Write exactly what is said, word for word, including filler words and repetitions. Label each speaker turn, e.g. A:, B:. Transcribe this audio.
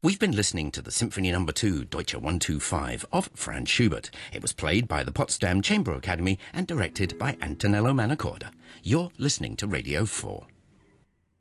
A: We've been listening to the Symphony Number two, Deutsche one two five, of Franz Schubert. It was played by the Potsdam Chamber Academy and directed by Antonello Manacorda. You're listening to Radio four.